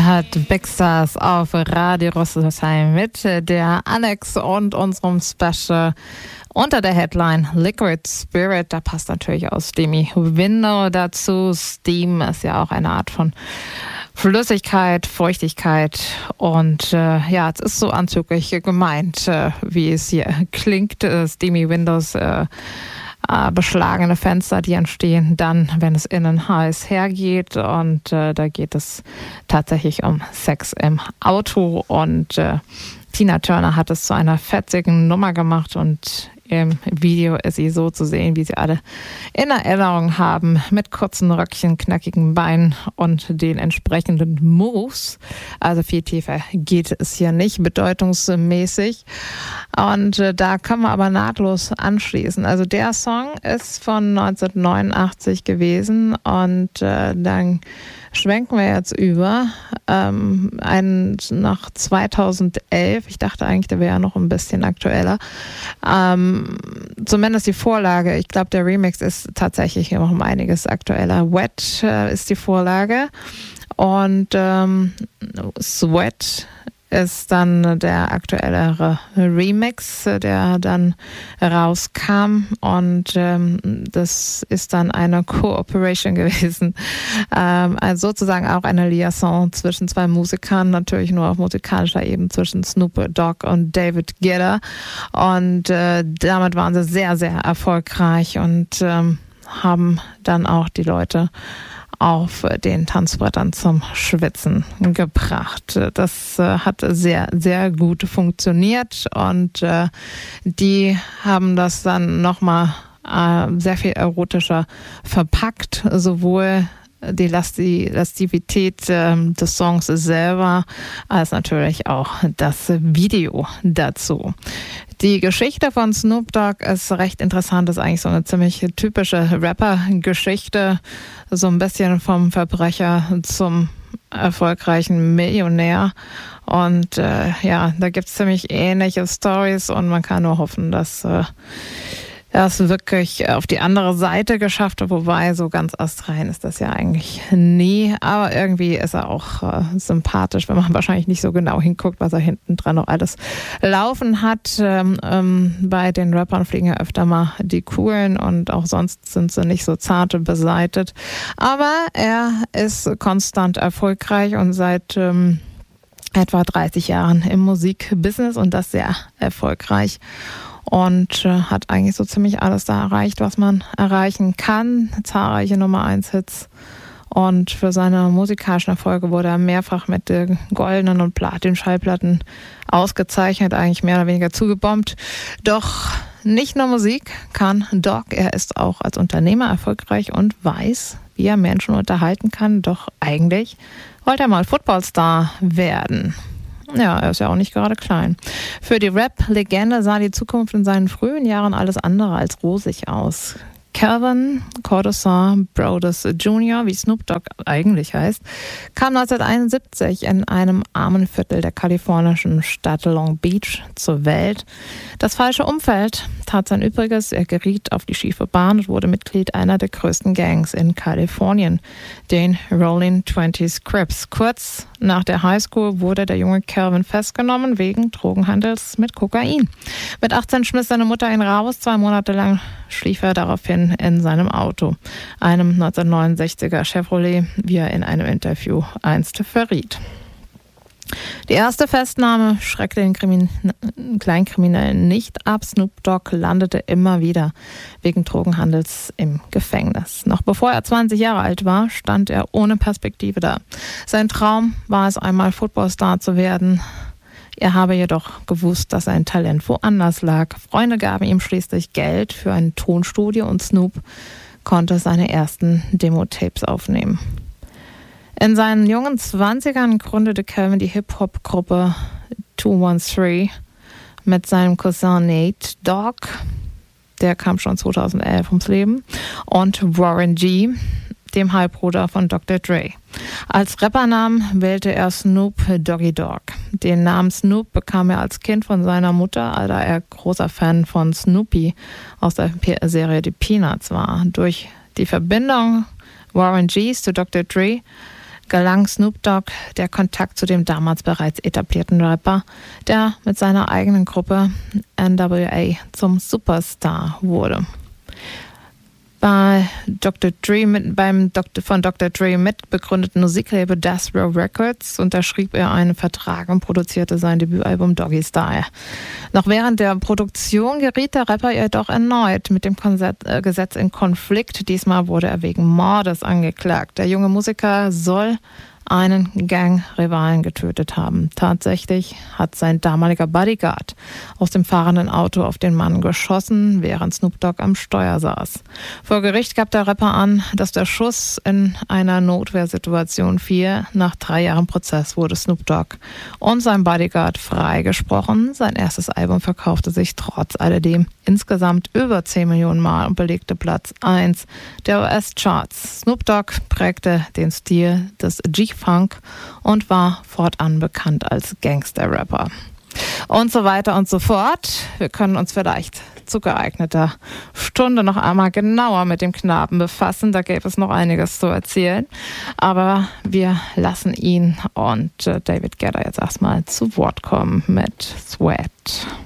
Ihr hört Big Stars auf Radio Rüsselsheim mit der Alex und unserem Special unter der Headline Liquid Spirit. Da passt natürlich auch Steamy Window dazu. Steam ist ja auch eine Art von Flüssigkeit, Feuchtigkeit und ja, es ist so anzüglich gemeint, wie es hier klingt. Steamy Windows, beschlagene Fenster, die entstehen dann, wenn es innen heiß hergeht, und da geht es tatsächlich um Sex im Auto, und Tina Turner hat es zu einer fetzigen Nummer gemacht, und im Video ist sie so zu sehen, wie sie alle in Erinnerung haben, mit kurzen Röckchen, knackigen Beinen und den entsprechenden Moves. Also viel tiefer geht es hier nicht, bedeutungsmäßig. Und da können wir aber nahtlos anschließen. Also der Song ist von 1989 gewesen, und dann schwenken wir jetzt über nach 2011. Ich dachte eigentlich, der wäre ja noch ein bisschen aktueller. Zumindest die Vorlage. Ich glaube, der Remix ist tatsächlich noch um einiges aktueller. Wet ist die Vorlage, und Sweat ist dann der aktuellere Remix, der dann rauskam, und das ist dann eine Cooperation gewesen, also sozusagen auch eine Liaison zwischen zwei Musikern, natürlich nur auf musikalischer Ebene zwischen Snoop Dogg und David Guetta, und damit waren sie sehr, sehr erfolgreich und haben dann auch die Leute auf den Tanzbrettern zum Schwitzen gebracht. Das hat sehr, sehr gut funktioniert, und die haben das dann nochmal sehr viel erotischer verpackt, sowohl die Lastivität des Songs selber, als natürlich auch das Video dazu. Die Geschichte von Snoop Dogg ist recht interessant, ist eigentlich so eine ziemlich typische Rapper-Geschichte, so ein bisschen vom Verbrecher zum erfolgreichen Millionär. Und ja, da gibt es ziemlich ähnliche Stories, und man kann nur hoffen, dass er es wirklich auf die andere Seite geschafft hat, wobei so ganz astrein ist das ja eigentlich nie. Aber irgendwie ist er auch sympathisch, wenn man wahrscheinlich nicht so genau hinguckt, was er hinten dran noch alles laufen hat. Bei den Rappern fliegen ja öfter mal die Coolen, und auch sonst sind sie nicht so zarte beseitet. Aber er ist konstant erfolgreich und seit etwa 30 Jahren im Musikbusiness, und das sehr erfolgreich. Und hat eigentlich so ziemlich alles da erreicht, was man erreichen kann. Zahlreiche Nummer-1-Hits. Und für seine musikalischen Erfolge wurde er mehrfach mit goldenen und Platin-Schallplatten ausgezeichnet, eigentlich mehr oder weniger zugebombt. Doch nicht nur Musik kann Dogg, er ist auch als Unternehmer erfolgreich und weiß, wie er Menschen unterhalten kann. Doch eigentlich wollte er mal Footballstar werden. Ja, er ist ja auch nicht gerade klein. Für die Rap-Legende sah die Zukunft in seinen frühen Jahren alles andere als rosig aus. Calvin Cordosan Broadus Jr., wie Snoop Dogg eigentlich heißt, kam 1971 in einem armen Viertel der kalifornischen Stadt Long Beach zur Welt. Das falsche Umfeld tat sein Übriges. Er geriet auf die schiefe Bahn und wurde Mitglied einer der größten Gangs in Kalifornien, den Rolling 20 Crips. Kurz nach der Highschool wurde der junge Calvin festgenommen wegen Drogenhandels mit Kokain. Mit 18 schmiss seine Mutter ihn raus. 2 Monate lang schlief er daraufhin in seinem Auto, einem 1969er Chevrolet, wie er in einem Interview einst verriet. Die erste Festnahme schreckte den Kleinkriminellen nicht ab. Snoop Dogg landete immer wieder wegen Drogenhandels im Gefängnis. Noch bevor er 20 Jahre alt war, stand er ohne Perspektive da. Sein Traum war es, einmal Footballstar zu werden. Er habe jedoch gewusst, dass sein Talent woanders lag. Freunde gaben ihm schließlich Geld für ein Tonstudio, und Snoop konnte seine ersten Demo-Tapes aufnehmen. In seinen jungen 20ern gründete Calvin die Hip-Hop-Gruppe 213 mit seinem Cousin Nate Dogg, der kam schon 2011 ums Leben, und Warren G., dem Halbbruder von Dr. Dre. Als Rappernamen wählte er Snoop Doggy Dogg. Den Namen Snoop bekam er als Kind von seiner Mutter, da er großer Fan von Snoopy aus der Serie Die Peanuts war. Durch die Verbindung Warren G's zu Dr. Dre gelang Snoop Dogg der Kontakt zu dem damals bereits etablierten Rapper, der mit seiner eigenen Gruppe NWA zum Superstar wurde. Beim von Dr. Dre mitbegründeten Musiklabel Death Row Records unterschrieb er einen Vertrag und produzierte sein Debütalbum Doggy Style. Noch während der Produktion geriet der Rapper jedoch erneut mit dem Gesetz in Konflikt. Diesmal wurde er wegen Mordes angeklagt. Der junge Musiker soll einen Gang-Rivalen getötet haben. Tatsächlich hat sein damaliger Bodyguard aus dem fahrenden Auto auf den Mann geschossen, während Snoop Dogg am Steuer saß. Vor Gericht gab der Rapper an, dass der Schuss in einer Notwehrsituation fiel. Nach 3 Jahren Prozess wurde Snoop Dogg und sein Bodyguard freigesprochen. Sein erstes Album verkaufte sich trotz alledem insgesamt über 10 Millionen Mal und belegte Platz 1 der US-Charts. Snoop Dogg prägte den Stil des G-Funk und war fortan bekannt als Gangster-Rapper. Und so weiter und so fort. Wir können uns vielleicht zu geeigneter Stunde noch einmal genauer mit dem Knaben befassen. Da gäbe es noch einiges zu erzählen. Aber wir lassen ihn und David Guetta jetzt erstmal zu Wort kommen mit Sweat.